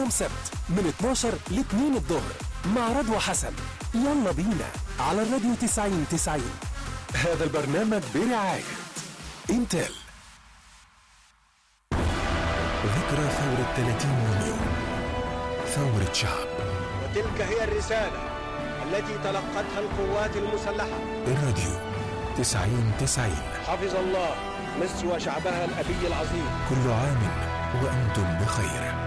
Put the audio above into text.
يوم سبت من 12 ل 2 الظهر مع رضوى حسن. يلا بينا على الراديو 90-90. هذا البرنامج برعاية انتل. ذكرى ثورة 30 يونيو، ثورة شعب. وتلك هي الرسالة التي تلقتها القوات المسلحة. الراديو 90-90. حفظ الله مصر وشعبها الأبي العظيم. كل عام وأنتم بخير.